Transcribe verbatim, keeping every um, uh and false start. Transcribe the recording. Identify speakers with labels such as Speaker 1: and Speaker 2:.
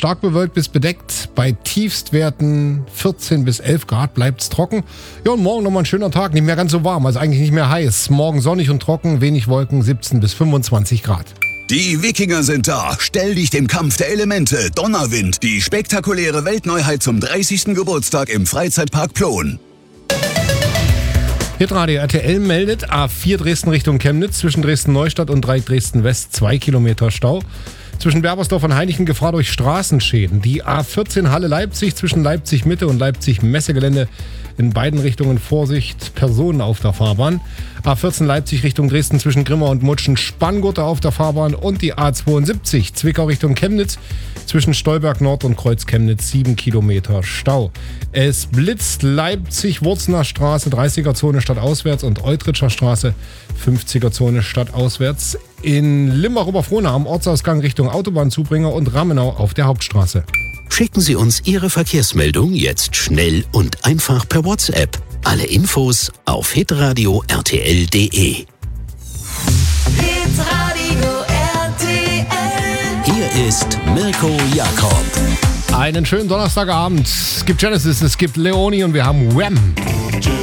Speaker 1: stark bewölkt bis bedeckt. Bei Tiefstwerten vierzehn bis elf Grad bleibt es trocken. Ja, und morgen nochmal ein schöner Tag, nicht mehr ganz so warm, also eigentlich nicht mehr heiß. Morgen sonnig und trocken, wenig Wolken, siebzehn bis fünfundzwanzig Grad.
Speaker 2: Die Wikinger sind da. Stell dich dem Kampf der Elemente. Donnerwind, die spektakuläre Weltneuheit zum dreißigsten Geburtstag im Freizeitpark Plon.
Speaker 1: Hitradio R T L meldet A vier Dresden Richtung Chemnitz, zwischen Dresden-Neustadt und Dreieck Dresden-West zwei Kilometer Stau. Zwischen Berbersdorf und Heinichen Gefahr durch Straßenschäden. Die A vierzehn Halle-Leipzig zwischen Leipzig-Mitte und Leipzig-Messegelände in beiden Richtungen Vorsicht, Personen auf der Fahrbahn. A vierzehn Leipzig Richtung Dresden zwischen Grimma und Mutschen Spanngurte auf der Fahrbahn und die A zweiundsiebzig Zwickau Richtung Chemnitz zwischen Stolberg Nord und Kreuz Chemnitz sieben Kilometer Stau. Es blitzt Leipzig Wurzener Straße dreißiger Zone stadtauswärts und Eutritscher Straße fünfziger Zone stadtauswärts. In Limbach-Oberfrohna am Ortsausgang Richtung Autobahnzubringer und Ramenau auf der Hauptstraße.
Speaker 3: Schicken Sie uns Ihre Verkehrsmeldung jetzt schnell und einfach per WhatsApp. Alle Infos auf hitradio r t l punkt d e.
Speaker 4: Hitradio R T L.
Speaker 3: Hier ist Mirko Jakob.
Speaker 1: Einen schönen Donnerstagabend. Es gibt Genesis, es gibt Leoni und wir haben Wham!